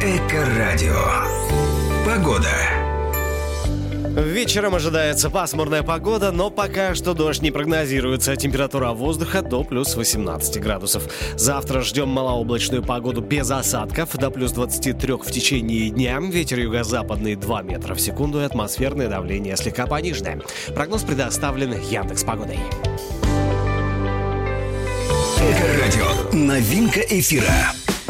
Эко-радио. Погода. Вечером ожидается пасмурная погода, но пока что дождь не прогнозируется. Температура воздуха до плюс 18 градусов. Завтра ждем малооблачную погоду без осадков, до плюс 23 в течение дня. Ветер юго-западный 2 метра в секунду и атмосферное давление слегка пониженное. Прогноз предоставлен Яндекс.Погодой. Эко-радио. Новинка эфира.